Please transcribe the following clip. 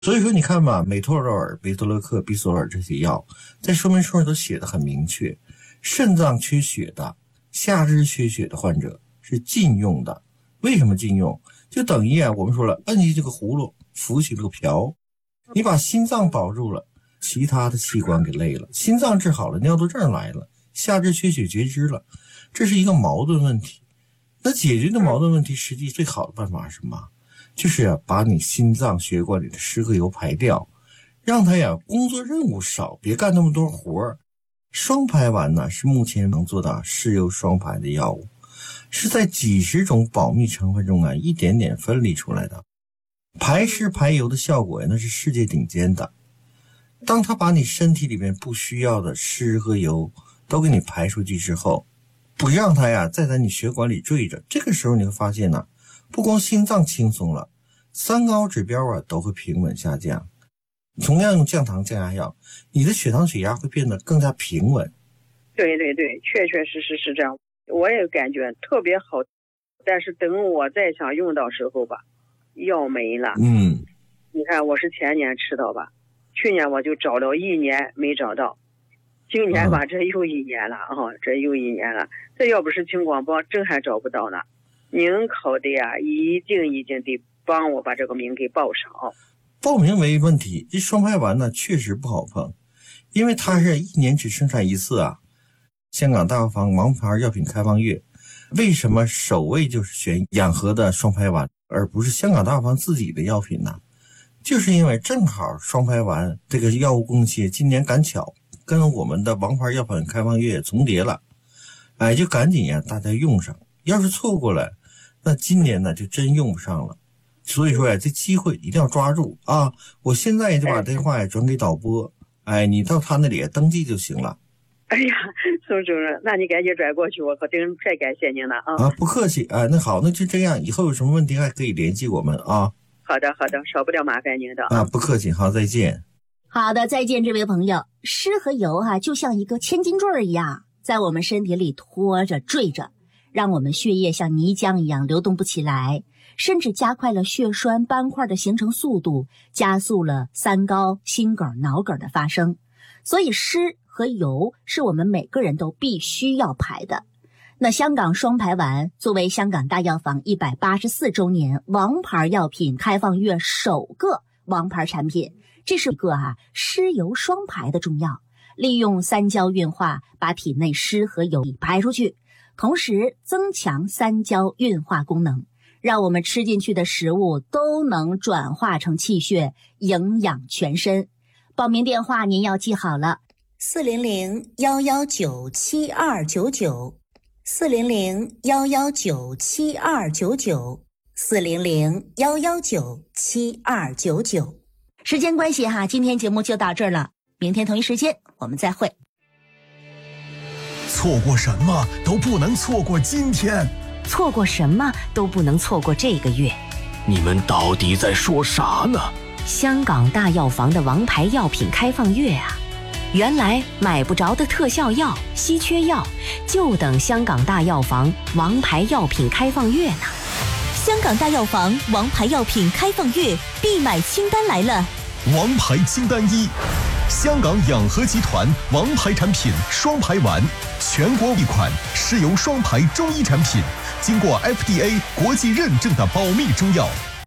所以说你看吧，美托洛尔、贝托洛克、比索尔这些药在说明书上都写得很明确，肾脏缺血的、下肢缺血的患者是禁用的。为什么禁用？就等于我们说了，摁进这个葫芦，浮起这个瓢，你把心脏保住了，其他的器官给累了，心脏治好了，尿毒症来了，下肢缺血截肢了，这是一个矛盾问题。那解决的矛盾问题，实际最好的办法是什么？就是把你心脏血管里的湿和油排掉，让它工作任务少，别干那么多活。双排丸呢，是目前能做到湿油双排的药物，是在几十种保密成分中一点点分离出来的。排湿排油的效果那是世界顶尖的。当它把你身体里面不需要的湿和油都给你排出去之后，不让它再在你血管里坠着，这个时候你会发现不光心脏轻松了，三高指标都会平稳下降。同样用降糖降压药，你的血糖血压会变得更加平稳。 对对对，确确实实是这样，我也感觉特别好。但是等我再想用到时候吧，药没了。你看我是前年吃到吧，去年我就找了1年没找到，今年吧这又1年了这又1年了。这要不是听广播，真还找不到呢。您考的一定得帮我把这个名给报上报名没问题，这双排丸呢确实不好碰，因为它是1年只生产一次香港大药房王牌药品开放月为什么首位就是选养和的双排丸，而不是香港大药房自己的药品呢？就是因为正好双排丸这个药物供期今年赶巧跟我们的王牌药品开放月重叠了，就赶紧大家用上，要是错过了，那今年呢就真用不上了。所以说这机会一定要抓住我现在就把电话转给导播，你到他那里登记就行了。 哎呀，宋主任，那你赶紧转过去，我可真太感谢您了不客气那好，那就这样，以后有什么问题还可以联系我们好的好的，少不了麻烦您的不客气，好，再见。 好的，再见，这位朋友。湿和油就像一个千斤坠一样，在我们身体里拖着坠着，让我们血液像泥浆一样流动不起来，甚至加快了血栓斑块的形成速度，加速了三高、心梗、脑梗的发生。所以湿和油是我们每个人都必须要排的。那香港双排丸作为香港大药房184周年王牌药品开放月首个王牌产品，这是一个湿油双排的中药，利用三焦运化把体内湿和油排出去，同时增强三焦运化功能，让我们吃进去的食物都能转化成气血，营养全身。报名电话您要记好了，400-119-7299 400-119-7299 400-119-7299。时间关系今天节目就到这儿了，明天同一时间我们再会。 错过什么都不能错过今天， 错过什么都不能错过这个月。 你们到底在说啥呢？ 香港大药房的王牌药品开放月原来买不着的特效药、稀缺药，就等香港大药房王牌药品开放月呢。 香港大药房王牌药品开放月必买清单来了。 王牌清单1，香港养和集团王牌产品双排丸，全国一款湿油双排中医产品，经过 FDA 国际认证的保密中药，